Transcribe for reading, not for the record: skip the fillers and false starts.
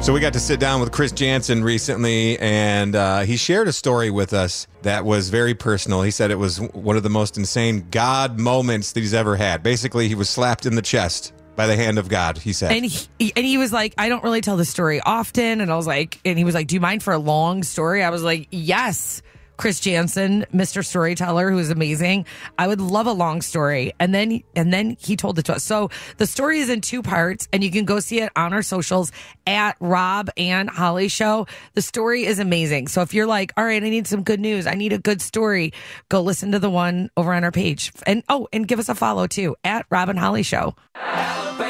So we got to sit down with Chris Jansen recently, and he shared a story with us that was very personal. He said it was one of the most insane God moments that he's ever had. Basically, he was slapped in the chest by the hand of God, he said. And he was like, I don't really tell the story often. And I was like, and he was like, do you mind for a long story? I was like, yes, Chris Jansen, Mr. Storyteller, who is amazing. I would love a long story. And then he told it to us. So the story is in 2 parts, and you can go see it on our socials at Rob and Holly Show. The story is amazing. So if you're like, all right, I need some good news, I need a good story, go listen to the one over on our page. And give us a follow too at Rob and Holly Show.